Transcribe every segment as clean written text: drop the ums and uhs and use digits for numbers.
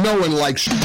No one likes you.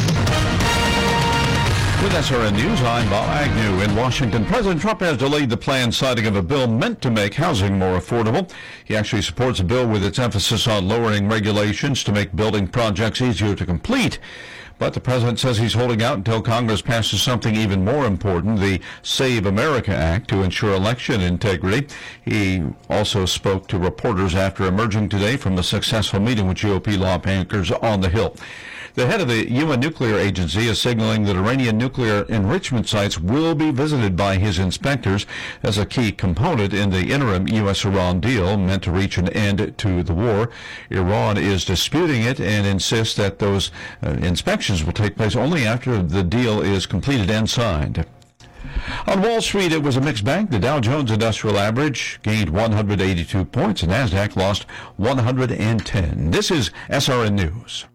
With SRN News, I'm Bob Agnew. In Washington, President Trump has delayed the planned signing of a bill meant to make housing more affordable. He actually supports a bill with its emphasis on lowering regulations to make building projects easier to complete. But the president says he's holding out until Congress passes something even more important, the Save America Act, to ensure election integrity. He also spoke to reporters after emerging today from a successful meeting with GOP lawmakers on the Hill. The head of the UN Nuclear Agency is signaling that Iranian nuclear enrichment sites will be visited by his inspectors as a key component in the interim U.S.-Iran deal meant to reach an end to the war. Iran is disputing it and insists that those inspections will take place only after the deal is completed and signed. On Wall Street, it was a mixed bag. The Dow Jones Industrial Average gained 182 points, and NASDAQ lost 110. This is SRN News.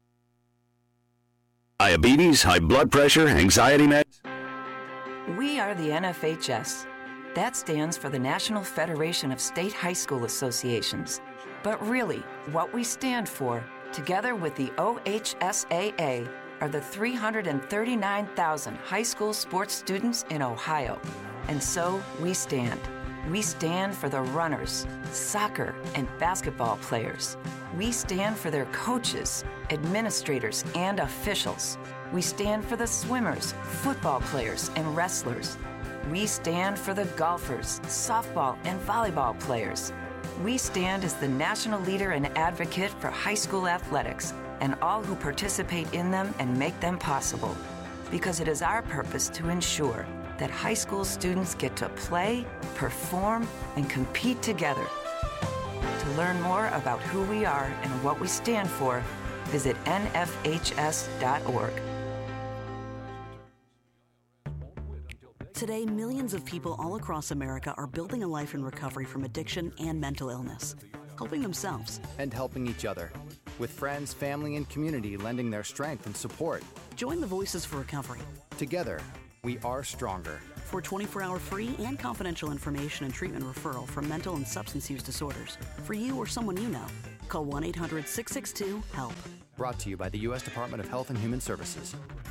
Diabetes, high blood pressure, anxiety meds. We are the NFHS. That stands for the National Federation of State High School Associations. But really, what we stand for, together with the OHSAA, are the 339,000 high school sports students in Ohio. And so we stand. We stand for the runners, soccer, and basketball players. We stand for their coaches, administrators, and officials. We stand for the swimmers, football players, and wrestlers. We stand for the golfers, softball, and volleyball players. We stand as the national leader and advocate for high school athletics and all who participate in them and make them possible. Because it is our purpose to ensure that high school students get to play, perform, and compete together. To learn more about who we are and what we stand for, visit nfhs.org. Today, millions of people all across America are building a life in recovery from addiction and mental illness, helping themselves and helping each other, with friends, family, and community lending their strength and support. Join the Voices for Recovery. Together, we are stronger. For 24-hour free and confidential information and treatment referral for mental and substance use disorders, for you or someone you know, call 1-800-662-HELP. Brought to you by the U.S. Department of Health and Human Services.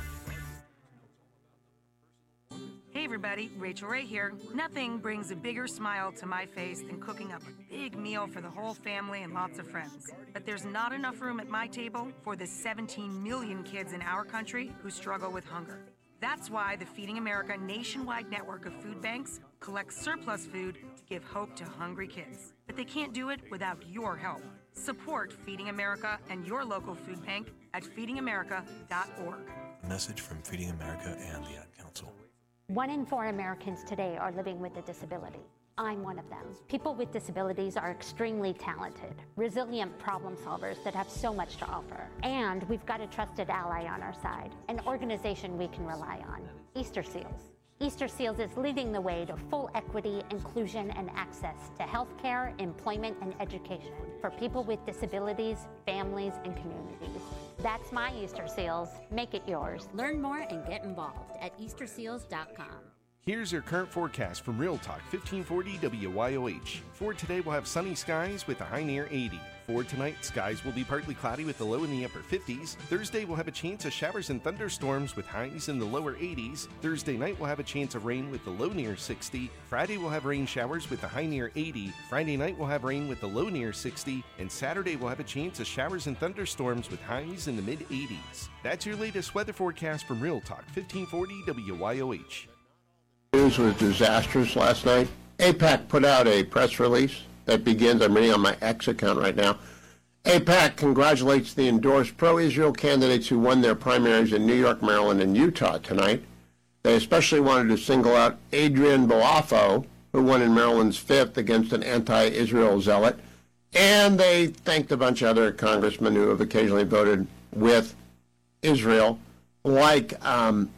Hey everybody, Rachel Ray here. Nothing brings a bigger smile to my face than cooking up a big meal for the whole family and lots of friends. But there's not enough room at my table for the 17 million kids in our country who struggle with hunger. That's why the Feeding America nationwide network of food banks collects surplus food to give hope to hungry kids. But they can't do it without your help. Support Feeding America and your local food bank at feedingamerica.org. A message from Feeding America and the Ad Council. 1 in 4 Americans today are living with a disability. I'm one of them. People with disabilities are extremely talented, resilient problem solvers that have so much to offer. And we've got a trusted ally on our side, an organization we can rely on, Easter Seals. Easter Seals is leading the way to full equity, inclusion, and access to healthcare, employment, and education for people with disabilities, families, and communities. That's my Easter Seals. Make it yours. Learn more and get involved at easterseals.com. Here's your current forecast from Real Talk 1540 WYOH. For today, we'll have sunny skies with a high near 80. For tonight, skies will be partly cloudy with the low in the upper 50s. Thursday, we'll have a chance of showers and thunderstorms with highs in the lower 80s. Thursday night, we'll have a chance of rain with the low near 60. Friday, we'll have rain showers with the high near 80. Friday night, we'll have rain with the low near 60. And Saturday, we'll have a chance of showers and thunderstorms with highs in the mid 80s. That's your latest weather forecast from Real Talk 1540 WYOH. News was disastrous last night. AIPAC put out a press release that begins, I'm reading on my X account right now. AIPAC congratulates the endorsed pro-Israel candidates who won their primaries in New York, Maryland, and Utah tonight. They especially wanted to single out Adrian Boafo, who won in Maryland's 5th against an anti-Israel zealot. And they thanked a bunch of other congressmen who have occasionally voted with Israel, like Tom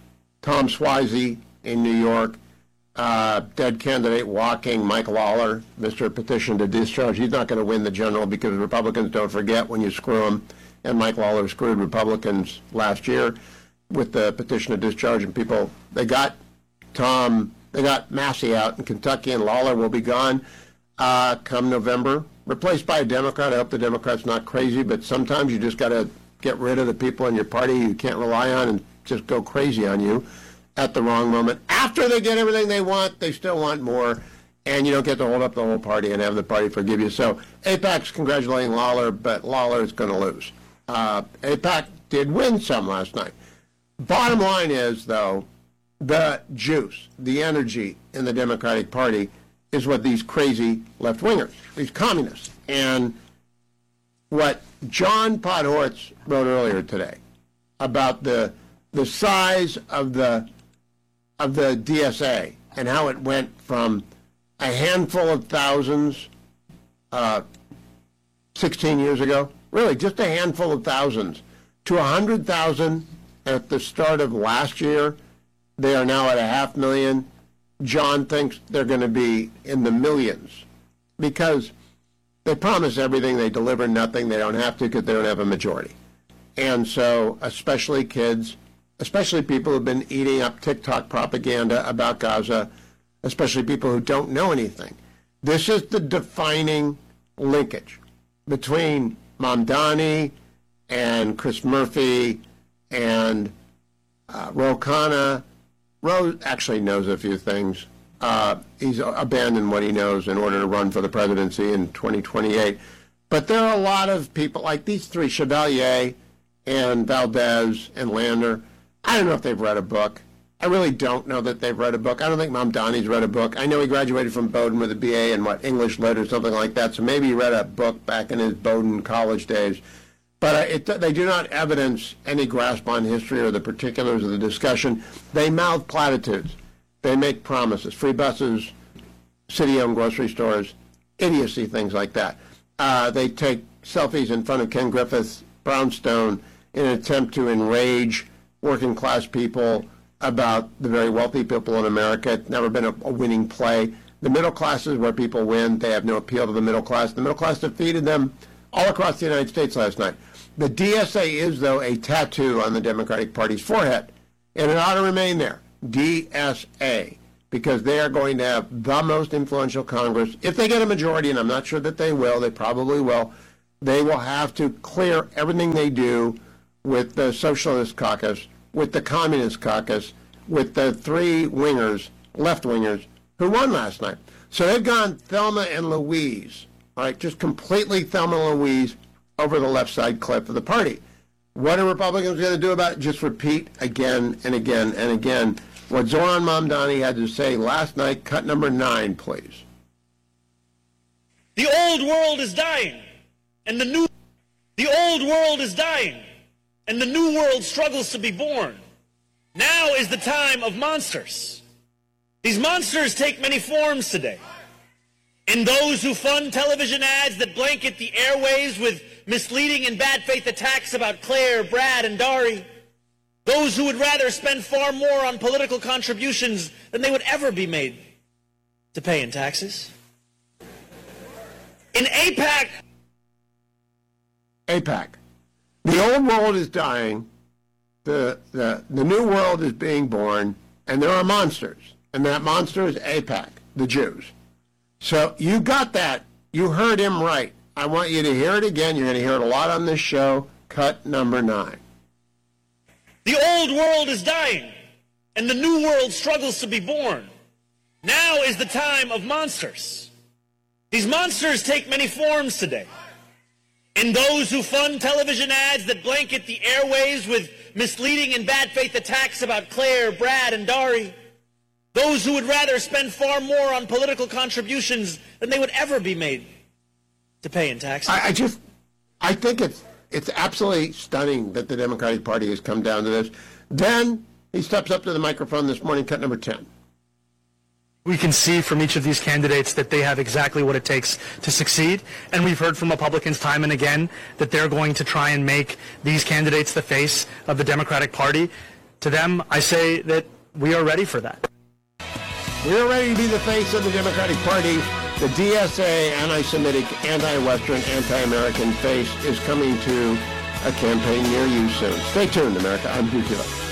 Suozzi in New York, dead candidate walking, Mike Lawler, Mr. Petition to Discharge. He's not going to win the general because Republicans don't forget when you screw them. And Mike Lawler screwed Republicans last year with the petition to discharge. And people, they got Massey out in Kentucky, and Lawler will be gone come November, replaced by a Democrat. I hope the Democrat's not crazy, but sometimes you just got to get rid of the people in your party you can't rely on and just go crazy on you at the wrong moment. After they get everything they want, they still want more, and you don't get to hold up the whole party and have the party forgive you. So AIPAC's congratulating Lawler, but Lawler is going to lose. AIPAC did win some last night. Bottom line is, though, the juice, the energy in the Democratic Party is what these crazy left-wingers, these communists, and what John Podhoretz wrote earlier today about the size of the DSA and how it went from a handful of thousands 16 years ago, really just a handful of thousands, to 100,000 at the start of last year. They are now at 500,000. John thinks they're going to be in the millions because they promise everything, they deliver nothing, they don't have to because they don't have a majority. And so especially kids, especially people who've been eating up TikTok propaganda about Gaza, especially people who don't know anything. This is the defining linkage between Mamdani and Chris Murphy and Ro Khanna. Ro actually knows a few things. He's abandoned what he knows in order to run for the presidency in 2028. But there are a lot of people like these three, Chevalier and Valdez and Lander. I don't know if they've read a book. I really don't know that they've read a book. I don't think Mamdani's read a book. I know he graduated from Bowdoin with a BA in English Lit or something like that, so maybe he read a book back in his Bowdoin college days. But they do not evidence any grasp on history or the particulars of the discussion. They mouth platitudes. They make promises. Free buses, city-owned grocery stores, idiocy, things like that. They take selfies in front of Ken Griffith's brownstone in an attempt to enrage working-class people about the very wealthy people in America. It's never been a winning play. The middle class is where people win. They have no appeal to the middle class. The middle class defeated them all across the United States last night. The DSA is, though, a tattoo on the Democratic Party's forehead, and it ought to remain there, DSA, because they are going to have the most influential Congress. If they get a majority, and I'm not sure that they will, they probably will, they will have to clear everything they do with the Socialist Caucus, with the Communist Caucus, with the three wingers, left-wingers, who won last night. So they've gone Thelma and Louise, right, just completely Thelma and Louise over the left side cliff of the party. What are Republicans going to do about it? Just repeat again and again and again what Zoran Mamdani had to say last night. Cut number 9, please. The old world is dying, and the old world is dying, and the new world struggles to be born. Now is the time of monsters. These monsters take many forms today. In those who fund television ads that blanket the airwaves with misleading and bad faith attacks about Claire, Brad, and Dari. Those who would rather spend far more on political contributions than they would ever be made to pay in taxes. In AIPAC. The old world is dying. The new world is being born, and there are monsters. And that monster is AIPAC, the Jews. So you got that. You heard him right. I want you to hear it again. You're going to hear it a lot on this show. Cut number 9. The old world is dying, and the new world struggles to be born. Now is the time of monsters. These monsters take many forms today. In those who fund television ads that blanket the airwaves with misleading and bad faith attacks about Claire, Brad, and Dari. Those who would rather spend far more on political contributions than they would ever be made to pay in taxes. I think it's absolutely stunning that the Democratic Party has come down to this. Then he steps up to the microphone this morning, cut number 10. We can see from each of these candidates that they have exactly what it takes to succeed. And we've heard from Republicans time and again that they're going to try and make these candidates the face of the Democratic Party. To them, I say that we are ready for that. We're ready to be the face of the Democratic Party. The DSA, anti-Semitic, anti-Western, anti-American face is coming to a campaign near you soon. Stay tuned, America. I'm Hugh Hewitt.